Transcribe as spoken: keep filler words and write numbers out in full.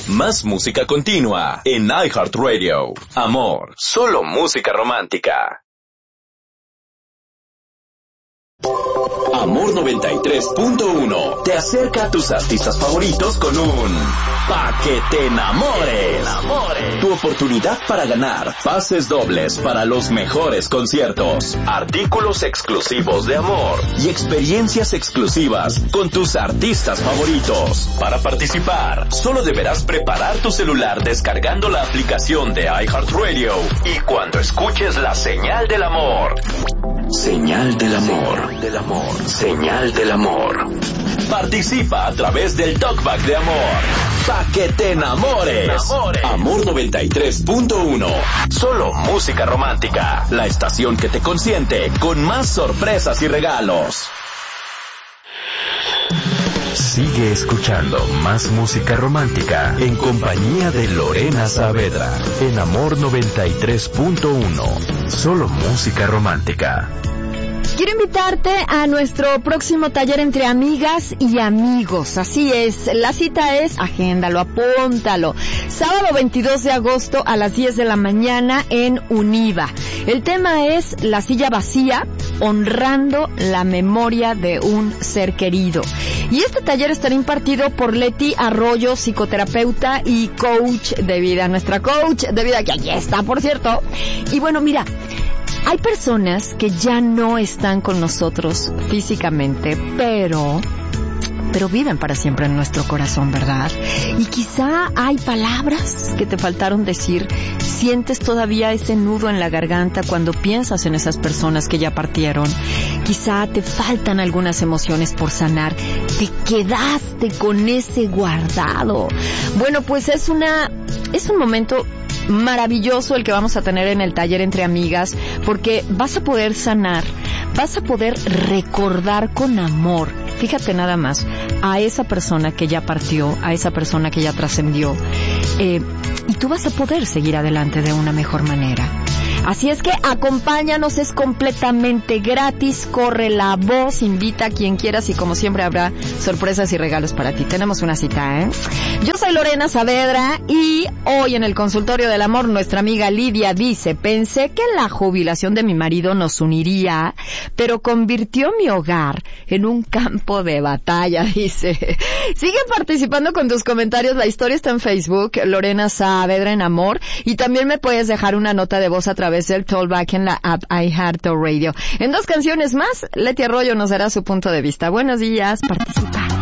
Más música continua en iHeartRadio. Amor, solo música romántica. Amor noventa y tres punto uno te acerca a tus artistas favoritos con un Pa' que te enamores. Tu oportunidad para ganar pases dobles para los mejores conciertos, artículos exclusivos de Amor y experiencias exclusivas con tus artistas favoritos. Para participar, solo deberás preparar tu celular descargando la aplicación de iHeartRadio y cuando escuches la señal del amor. Señal del amor. Señal del amor. Señal del amor. Participa a través del Talkback de Amor. Pa' que te enamores. enamores. Amor noventa y tres punto uno. Solo música romántica. La estación que te consiente con más sorpresas y regalos. Sigue escuchando más música romántica en compañía de Lorena Saavedra en Amor noventa y tres punto uno. Solo música romántica. Quiero invitarte a nuestro próximo taller entre amigas y amigos. Así es, la cita es, agéndalo, apúntalo. Sábado veintidós de agosto a las diez de la mañana en UNIVA. El tema es la silla vacía, honrando la memoria de un ser querido. Y este taller estará impartido por Leti Arroyo, psicoterapeuta y coach de vida. Nuestra coach de vida, que aquí está, por cierto. Y bueno, mira, hay personas que ya no están con nosotros físicamente, pero, pero viven para siempre en nuestro corazón, ¿verdad? Y quizá hay palabras que te faltaron decir. Sientes todavía ese nudo en la garganta cuando piensas en esas personas que ya partieron. Quizá te faltan algunas emociones por sanar. Te quedaste con ese guardado. Bueno, pues es una, es un momento maravilloso el que vamos a tener en el taller entre amigas, porque vas a poder sanar, vas a poder recordar con amor, fíjate nada más, a esa persona que ya partió, a esa persona que ya trascendió, eh, y tú vas a poder seguir adelante de una mejor manera. Así es que acompáñanos, es completamente gratis, corre la voz, invita a quien quieras y como siempre habrá sorpresas y regalos para ti. Tenemos una cita, ¿eh? Yo soy Lorena Saavedra y hoy en el consultorio del amor nuestra amiga Lidia dice: pensé que la jubilación de mi marido nos uniría, pero convirtió mi hogar en un campo de batalla, dice. Sigue participando con tus comentarios, la historia está en Facebook, Lorena Saavedra en Amor, y también me puedes dejar una nota de voz a través del Talkback en la app iHeartRadio. En dos canciones más, Leti Arroyo nos dará su punto de vista. Buenos días, participa.